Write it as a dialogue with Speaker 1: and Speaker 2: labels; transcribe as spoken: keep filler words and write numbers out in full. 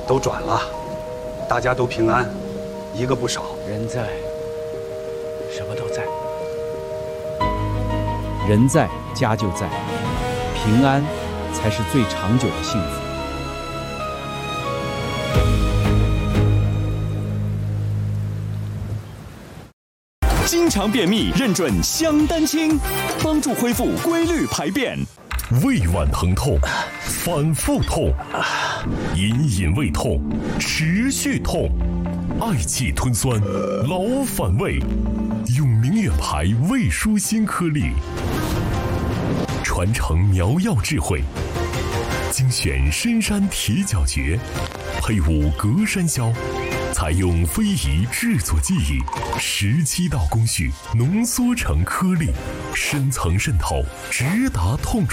Speaker 1: 都转了，大家都平安，一个不少。
Speaker 2: 人在，什么都在。
Speaker 3: 人在，家就在，平安才是最长久的幸福。
Speaker 4: 经常便秘，认准香丹清，帮助恢复规律排便。
Speaker 5: 胃脘疼痛，反复痛，隐隐胃痛，持续痛，嗳气吞酸，老反胃。永明远牌胃舒心颗粒，传承苗药智慧，精选深山铁角蕨，配伍隔山椒，采用非遗制作技艺，十七道工序浓缩成颗粒，深层渗透，直达痛处。